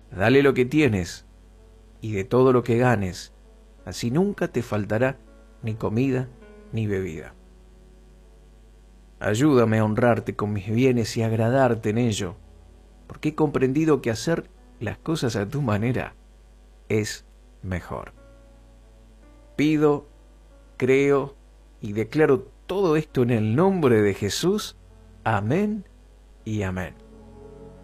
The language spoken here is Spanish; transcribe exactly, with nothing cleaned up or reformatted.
Dale lo que tienes y de todo lo que ganes, así nunca te faltará ni comida ni bebida. Ayúdame a honrarte con mis bienes y agradarte en ello, porque he comprendido que hacer las cosas a tu manera es mejor. Pido, creo y declaro todo esto en el nombre de Jesús. Amén y amén.